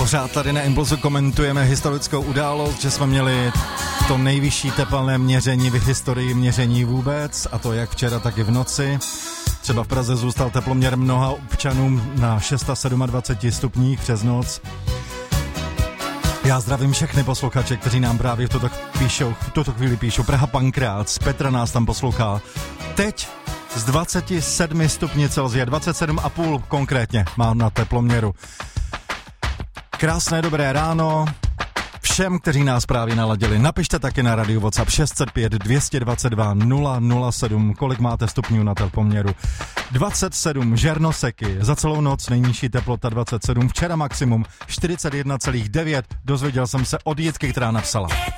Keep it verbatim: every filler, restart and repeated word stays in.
Pořád tady na Impulsu komentujeme historickou událost, že jsme měli to nejvyšší tepelné měření v historii měření vůbec, a to jak včera, tak i v noci. Třeba v Praze zůstal teploměr mnoha občanům na dvacet šest stupních přes noc. Já zdravím všechny posluchače, kteří nám právě v tuto, píšou, v tuto chvíli píšou. Praha Pankrác, Petra nás tam poslouchá. Teď z dvacet sedm stupňů Celsia, dvacet sedm a půl konkrétně mám na teploměru. Krásné dobré ráno všem, kteří nás právě naladili. Napište taky na radio WhatsApp šest set pět dvě dvě dva nula nula sedm, kolik máte stupňů na teploměru. dvacet sedm, Žernoseky, za celou noc nejnižší teplota dvacet sedm, včera maximum čtyřicet jedna celá devět, dozvěděl jsem se od Jitky, která napsala.